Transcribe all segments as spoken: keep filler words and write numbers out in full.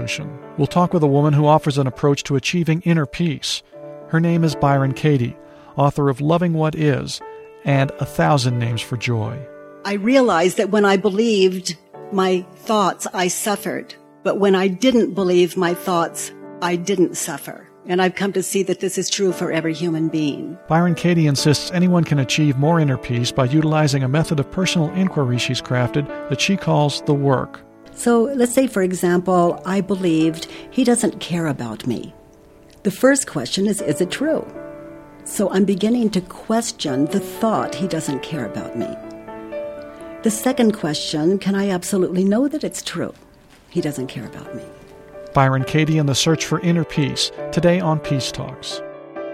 Resolution. We'll talk with a woman who offers an approach to achieving inner peace. Her name is Byron Katie, author of Loving What Is and A Thousand Names for Joy. I realized that when I believed my thoughts, I suffered. But when I didn't believe my thoughts, I didn't suffer. And I've come to see that this is true for every human being. Byron Katie insists anyone can achieve more inner peace by utilizing a method of personal inquiry she's crafted that she calls the work. So let's say, for example, I believed he doesn't care about me. The first question is, is it true? So I'm beginning to question the thought he doesn't care about me. The second question, can I absolutely know that it's true? He doesn't care about me. Byron Katie and the Search for Inner Peace, today on Peace Talks.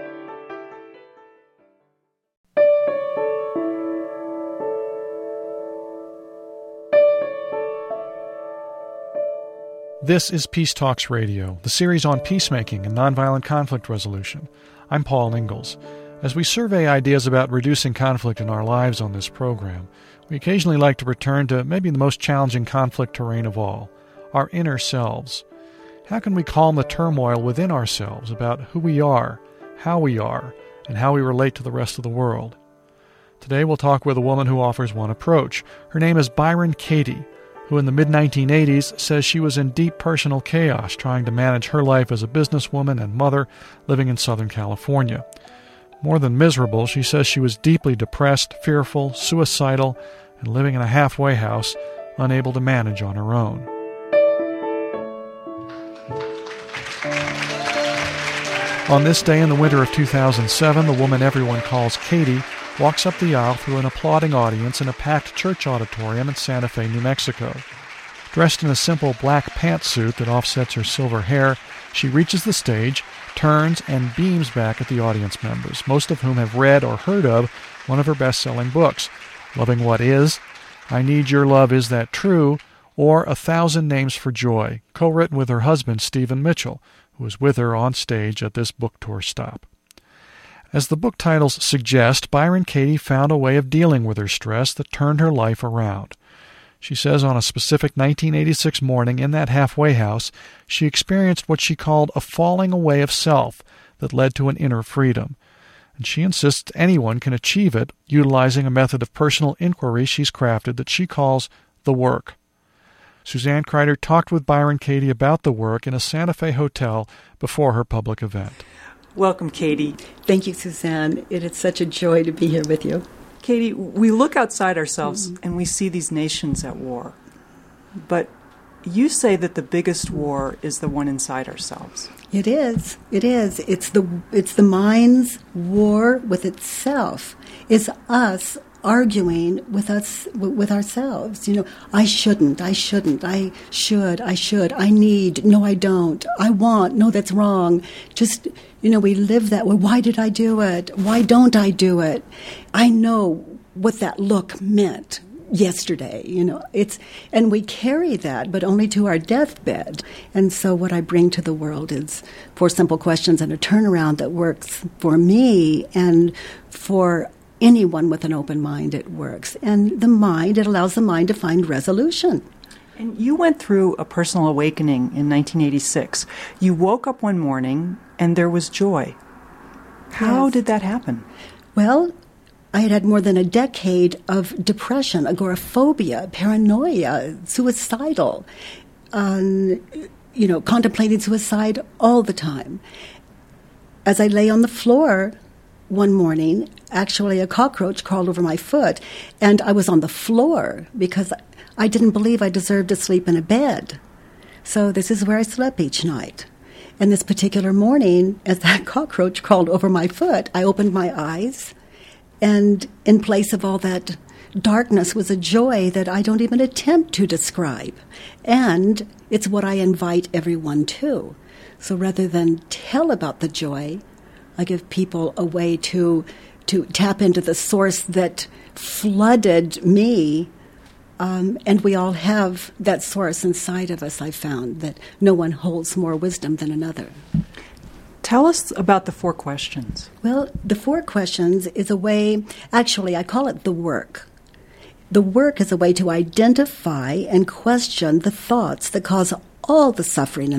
This is Peace Talks Radio, the series on peacemaking and nonviolent conflict resolution. I'm Paul Ingalls. As we survey ideas about reducing conflict in our lives on this program, we occasionally like to return to maybe the most challenging conflict terrain of all, our inner selves. How can we calm the turmoil within ourselves about who we are, how we are, and how we relate to the rest of the world? Today we'll talk with a woman who offers one approach. Her name is Byron Katie, who in the mid nineteen eighties says she was in deep personal chaos trying to manage her life as a businesswoman and mother living in Southern California. More than miserable, she says she was deeply depressed, fearful, suicidal, and living in a halfway house, unable to manage on her own. On this day in the winter of two thousand seven, the woman everyone calls Katie walks up the aisle through an applauding audience in a packed church auditorium in Santa Fe, New Mexico. Dressed in a simple black pantsuit that offsets her silver hair, she reaches the stage, turns, and beams back at the audience members, most of whom have read or heard of one of her best-selling books, Loving What Is, I Need Your Love, Is That True?, or A Thousand Names for Joy, co-written with her husband, Stephen Mitchell, who was with her on stage at this book tour stop. As the book titles suggest, Byron Katie found a way of dealing with her stress that turned her life around. She says on a specific nineteen eighty-six morning in that halfway house, she experienced what she called a falling away of self that led to an inner freedom. And she insists anyone can achieve it utilizing a method of personal inquiry she's crafted that she calls the work. Suzanne Kreider talked with Byron Katie about the work in a Santa Fe hotel before her public event. Welcome, Katie. Thank you, Suzanne. It is such a joy to be here with you. Katie, we look outside ourselves mm-hmm. and we see these nations at war. But you say that the biggest war is the one inside ourselves. It is. It is. It's the it's the mind's war with itself. It's us arguing with us, with ourselves. You know, I shouldn't, I shouldn't, I should, I should, I need, no, I don't, I want, no, that's wrong. Just, you know, we live that way. Why did I do it? Why don't I do it? I know what that look meant yesterday, you know, it's, and we carry that, but only to our deathbed. And so what I bring to the world is four simple questions and a turnaround that works for me and for anyone with an open mind. It works. And the mind, it allows the mind to find resolution. And you went through a personal awakening in nineteen eighty-six. You woke up one morning and there was joy. How yes. did that happen? Well, I had had more than a decade of depression, agoraphobia, paranoia, suicidal, um, you know, contemplating suicide all the time. As I lay on the floor one morning, actually a cockroach crawled over my foot, and I was on the floor because I didn't believe I deserved to sleep in a bed. So this is where I slept each night. And this particular morning, as that cockroach crawled over my foot, I opened my eyes, and in place of all that darkness was a joy that I don't even attempt to describe. And it's what I invite everyone to. So rather than tell about the joy, I give people a way to to tap into the source that flooded me. Um, and we all have that source inside of us, I found, that no one holds more wisdom than another. Tell us about the four questions. Well, the four questions is a way, actually, I call it the work. The work is a way to identify and question the thoughts that cause all the suffering